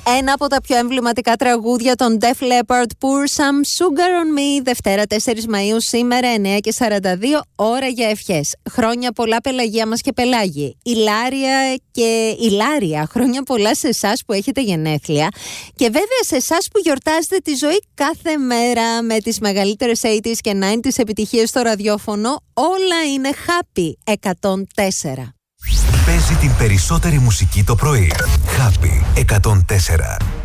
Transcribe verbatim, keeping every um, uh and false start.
Ένα από τα πιο εμβληματικά τραγούδια των Def Leppard, Pour Some Sugar on Me, Δευτέρα τέσσερις Μαΐου, σήμερα εννιά και σαράντα δύο, ώρα για ευχές. Χρόνια πολλά, Πελαγία μας και Πελάγη. Ηλάρια και Ηλάρια, χρόνια πολλά σε εσάς που έχετε γενέθλια. Και βέβαια σε εσάς που γιορτάζετε τη ζωή κάθε μέρα με τις μεγαλύτερες ογδόντα και ενενήντα επιτυχίες στο ραδιόφωνο. Όλα είναι Happy εκατόν τέσσερα. Παίζει την περισσότερη μουσική το πρωί. Happy εκατόν τέσσερα.